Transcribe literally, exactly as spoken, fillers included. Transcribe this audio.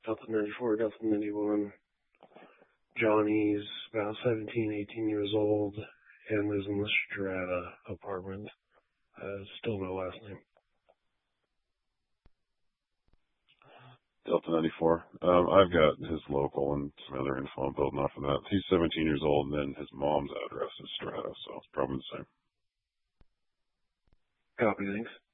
Delta ninety-four, Delta ninety-one. Johnny's about seventeen, eighteen years old and lives in the Strata apartment. Uh, still no last name. Delta ninety-four. Um, I've got his local and some other info. I'm building off of that. He's seventeen years old, and then his mom's address is Strata, so it's probably the same. Copy, thanks.